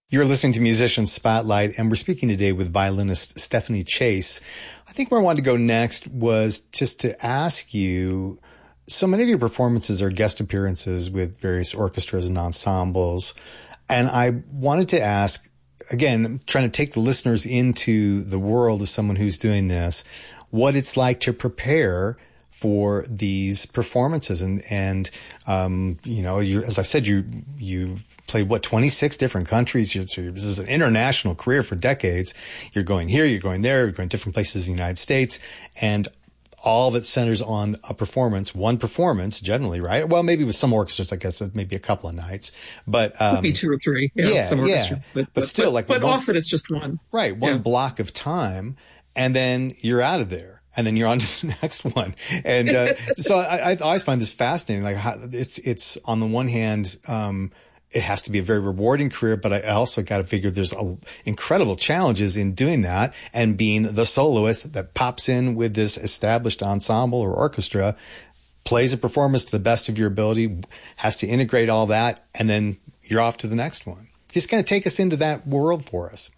You're listening to Musician Spotlight, and we're speaking today with violinist Stephanie Chase. I think where I wanted to go next was just to ask you, so many of your performances are guest appearances with various orchestras and ensembles. And I wanted to ask, again, trying to take the listeners into the world of someone who's doing this, what it's like to prepare for these performances. And as I said, you played 26 different countries. This is an international career for decades. You're going here, you're going there, you're going different places in the United States, and all of it centers on a performance, one performance generally, right? Well, maybe with some orchestras, I guess maybe a couple of nights, but could be 2 or 3. Some orchestras, but still, but often it's just one. Right, one block of time, and then you're out of there. And then you're on to the next one. And so I always find this fascinating. Like how it's on the one hand, it has to be a very rewarding career, but I also got to figure there's incredible challenges in doing that and being the soloist that pops in with this established ensemble or orchestra, plays a performance to the best of your ability, has to integrate all that, and then you're off to the next one. Just kind of take us into that world for us.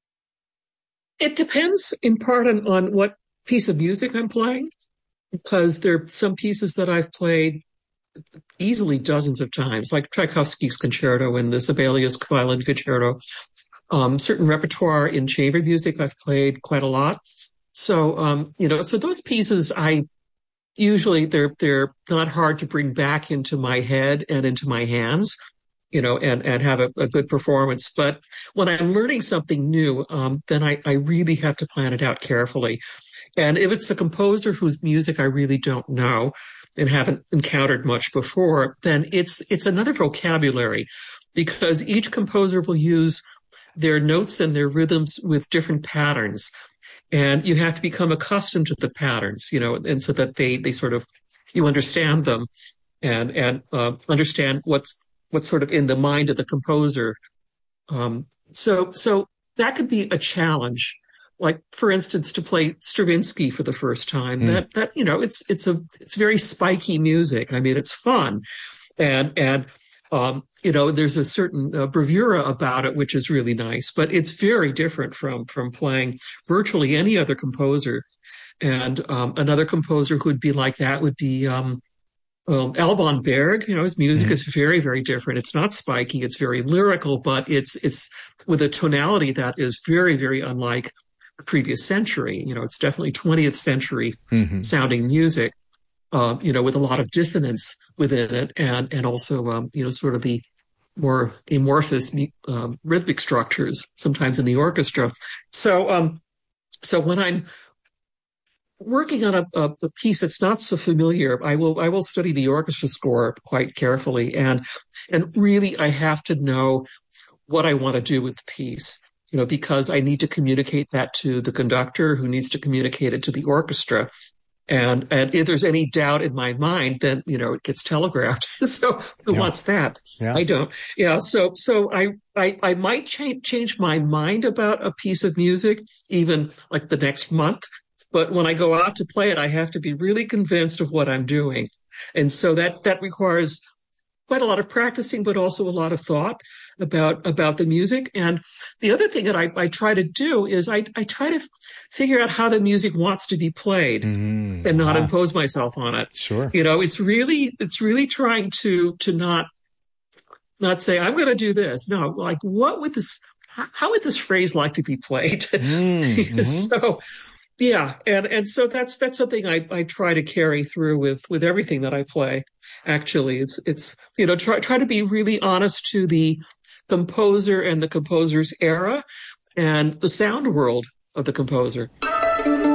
It depends in part on what piece of music I'm playing, because there are some pieces that I've played easily dozens of times, like Tchaikovsky's concerto and the Sibelius violin concerto. Certain repertoire in chamber music I've played quite a lot. So, so those pieces I usually, they're not hard to bring back into my head and into my hands, and have a good performance. But when I'm learning something new, then I really have to plan it out carefully. And if it's a composer whose music I really don't know and haven't encountered much before, then it's another vocabulary, because each composer will use their notes and their rhythms with different patterns. And you have to become accustomed to the patterns, and so that they sort of, you understand them and understand what's sort of in the mind of the composer. So that could be a challenge. Like, for instance, to play Stravinsky for the first time, that it's very spiky music. I mean, it's fun, and there's a certain bravura about it, which is really nice. But it's very different from playing virtually any other composer. And another composer who would be like that would be Alban Berg. His music is very, very different. It's not spiky. It's very lyrical, but it's with a tonality that is very, very unlike the previous century. It's definitely 20th century sounding music, with a lot of dissonance within it, and also, sort of the more amorphous rhythmic structures sometimes in the orchestra. So when I'm working on a piece that's not so familiar, I will study the orchestra score quite carefully, and really I have to know what I want to do with the piece. Because I need to communicate that to the conductor, who needs to communicate it to the orchestra. And if there's any doubt in my mind, then, it gets telegraphed. So who wants that? Yeah. I don't. Yeah. So I might change my mind about a piece of music, even like the next month. But when I go out to play it, I have to be really convinced of what I'm doing. And so that requires quite a lot of practicing, but also a lot of thought about the music. And the other thing that I try to do is I try to figure out how the music wants to be played and not impose myself on it. Sure. It's really trying to not say, I'm going to do this. No, like, how would this phrase like to be played? So, yeah. And so that's something I try to carry through with everything that I play. Actually, it's try to be really honest to the composer and the composer's era and the sound world of the composer.